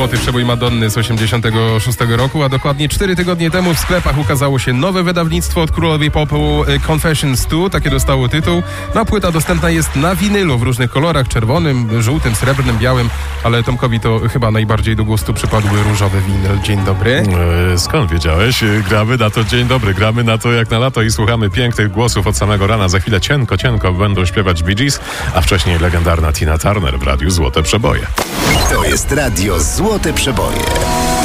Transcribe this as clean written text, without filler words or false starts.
Złoty przebój Madonny z 86 roku, a dokładnie 4 tygodnie temu w sklepach ukazało się nowe wydawnictwo od królowej popu Confessions 2, takie dostało tytuł. No, płyta dostępna jest na winylu w różnych kolorach, czerwonym, żółtym, srebrnym, białym, ale Tomkowi to chyba najbardziej do gustu przypadły różowy winyl. Dzień dobry. Skąd wiedziałeś? Gramy na to, dzień dobry, gramy na to jak na lato i słuchamy pięknych głosów od samego rana. Za chwilę cienko będą śpiewać Bee Gees, a wcześniej legendarna Tina Turner w Radiu Złote Przeboje. To jest Radio Złote Przeboje.